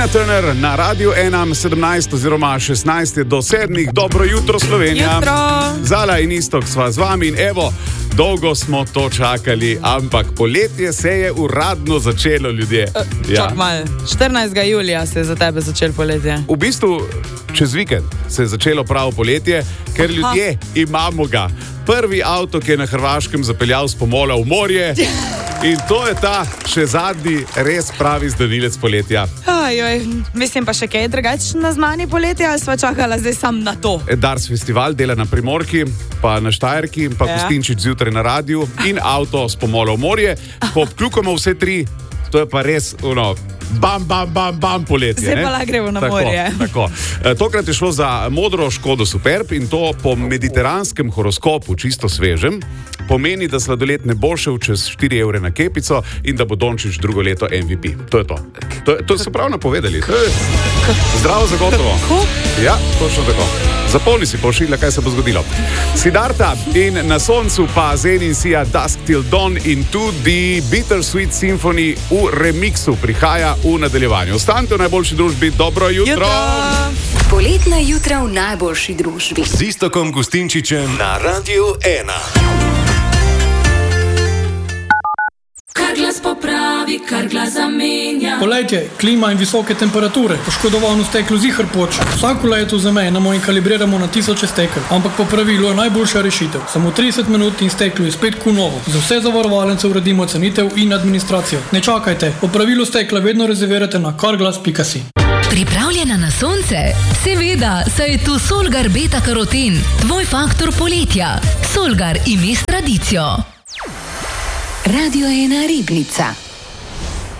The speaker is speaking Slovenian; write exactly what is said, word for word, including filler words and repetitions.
Tina Turner na Radiu ena, sedemnajst oziroma šestnajst je do sedmih. Dobro jutro, Slovenija. Jutro. Zala in Istok sva z vami in evo, dolgo smo to čakali, ampak poletje se je uradno začelo, ljudje. Uh, ja. Čak mal, štirinajstega julija se je za tebe začelo poletje. V bistvu, čez vikend se je začelo pravo poletje, ker Aha. ljudje imamo ga. Prvi avto, ki je na Hrvaškem zapeljal s pomola v morje. In to je ta še zadnji res pravi zdanilec poletja. Ajoj, mislim pa še kaj drugače na znani poletja, ali sva čakala zdaj sam na to? Dars festival dela na Primorki, pa na Štajerki, pa ja. Gostinčič zjutraj na radiju in avto s pomola v morje. Popkljukamo vse tri, to je pa res ono... Bam, bam, bam, bam, poletje. Zdaj pa lahko gremo na tako, morje. Tako. E, tokrat je šlo za modro Škodo Superb in to po mediteranskem horoskopu, čisto svežem, pomeni, da sladoled ne bo šel čez štiri evre na kepico in da bo Dončić drugo leto M V P. To je to. To, to so prav napovedali. Zdravo zagotovo. Ja, točno tako. Zapolni si pošilja, kaj se bo zgodilo. Siddharta in na soncu pa Zayn in Sia Dusk Till Dawn in tudi Bittersweet Symphony v remiksu prihaja v nadaljevanju. Ostanite v najboljši družbi. Dobro jutro! jutro. Poletna jutra v najboljši družbi. Z Istokom Gustinčičem na Radiu ena. Kar glas popravi, kar glas zamenja. Poletje, klima in visoke temperature, poškodovano steklo zihar poč. Vsako leto zamejemo in kalibriramo na tisoče stekel, ampak po pravilu je najboljša rešitev. Samo trideset minut in steklo je spet kunovo. Za vse zavarovalnice uredimo cenitev in administracijo. Ne čakajte, po pravilu stekla vedno rezervirate na carglass pika si. Pripravljena na sonce? Seveda, saj je tu Solgar Beta Karoten, tvoj faktor poletja. Solgar ime s tradicijo. Radio ena Ribnica.